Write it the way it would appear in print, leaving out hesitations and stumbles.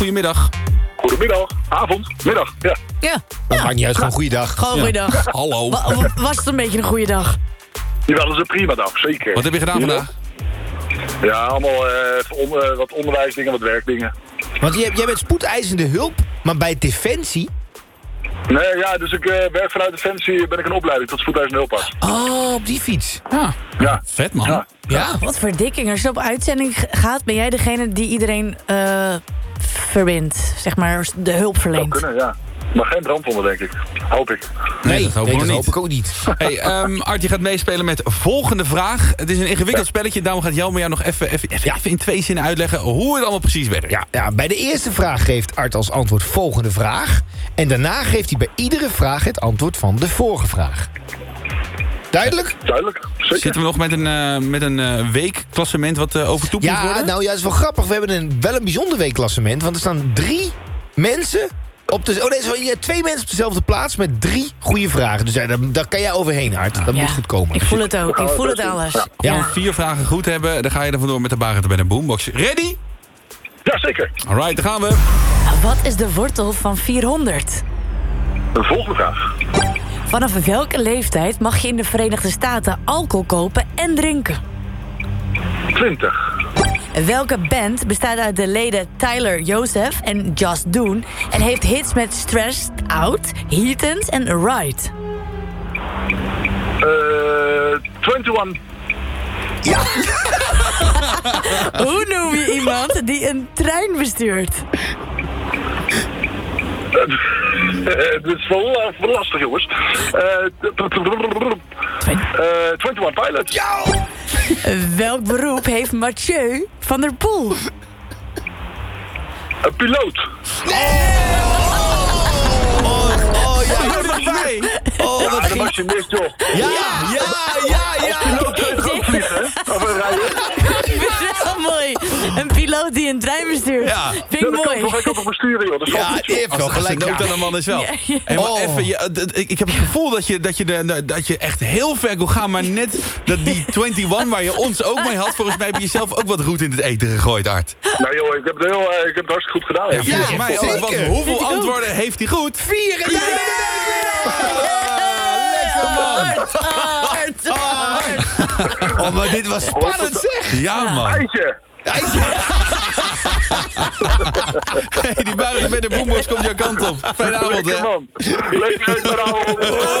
Goedemiddag. Goedemiddag, avond, middag, ja. Ja, Dat maakt niet uit, gewoon goeiedag. gewoon goeiedag. Hallo. Was het een beetje een goede dag? Jawel, dat is een prima dag, zeker. Wat heb je gedaan vandaag? Ja, allemaal wat onderwijsdingen, wat werkdingen. Want jij bent spoedeisende hulp, maar bij Defensie... Nee, ja, dus ik werk vanuit Defensie, ben ik een opleiding tot spoedeisende hulppas. Oh, op die fiets. Ja. Vet, man. Ja. Ja. Wat verdikking. Als je op uitzending gaat, ben jij degene die iedereen verbindt. Zeg maar, de hulp Zou verleent. kunnen, ja. Maar geen brandwonden, denk ik. Hoop ik. Nee, dat hopen we nog dat niet. hoop ik ook niet. Hey, Art, je gaat meespelen met volgende vraag. Het is een ingewikkeld spelletje, daarom gaat Jelmer jou nog even in 2 zinnen uitleggen hoe het allemaal precies werkt. Ja, bij de eerste vraag geeft Art als antwoord volgende vraag. En daarna geeft hij bij iedere vraag het antwoord van de vorige vraag. Duidelijk? Duidelijk, zeker. Zitten we nog met een weekklassement wat overtoep moet Ja, worden? nou ja, dat is wel grappig. We hebben wel een bijzonder weekklassement. Want er staan 3 mensen op de... Oh nee, sorry, 2 mensen op dezelfde plaats met 3 goede vragen. Dus ja, daar kan jij overheen, Art. Dat moet goed komen. Ik voel het ook. Ik voel het alles. Als we 4 vragen goed hebben, dan ga je er vandoor met de bagger bij de boombox. Ready? Ja, zeker. Alright, daar gaan we. Wat is de wortel van 400? De volgende vraag. Vanaf welke leeftijd mag je in de Verenigde Staten alcohol kopen en drinken? 20. Welke band bestaat uit de leden Tyler Joseph en Just Doen en heeft hits met Stressed Out, Heathens en Ride? 21. Hoe noem je iemand die een trein bestuurt? Dit is wel lastig, jongens. 21 Pilots. Ja! Welk beroep heeft Mathieu van der Poel? Een piloot. Oh ja, Doe er nog bij. Oh, wat Ja, de ging... machinist, joh. Ja. Piloot ook vliegen, hè? Of rijden. Wel mooi. Een piloot die een trein bestuurt. Ja. Vind ik Ja, dat kan mooi. toch ook op besturen, joh. Dat is wel Ja, goed, die joh. heeft wel Als gelijk. een nood aan Ja. de man is wel. Ja, ja. Hey, maar Oh. even, ik heb het gevoel dat je echt heel ver kon gaan, maar net dat die 21 waar je ons ook mee had, volgens mij heb je jezelf ook wat roet in het eten gegooid, Art. Nou joh, ik heb het hartstikke goed gedaan. Ja. Ja, volgens mij ook. zeker. Want hoeveel antwoorden heeft hij goed? 4 en jij bent Lekker man. Oh, maar dit was spannend, zeg. Ja man. Eindje. Hey, die buiging met de boombox komt jouw kant op. Fijne avond, hè. Lekker man. Lekker avond.